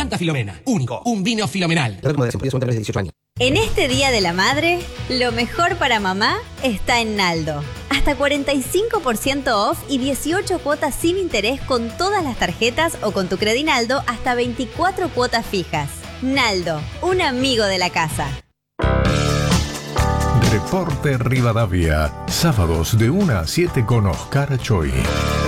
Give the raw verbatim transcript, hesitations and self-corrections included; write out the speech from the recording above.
Santa Filomena. Único. Un vino filomenal. dieciocho años. En este Día de la Madre, lo mejor para mamá está en Naldo. Hasta cuarenta y cinco por ciento off y dieciocho cuotas sin interés con todas las tarjetas o con tu Credinaldo hasta veinticuatro cuotas fijas. Naldo, un amigo de la casa. Reporte Rivadavia, sábados de una a siete con Oscar Choi.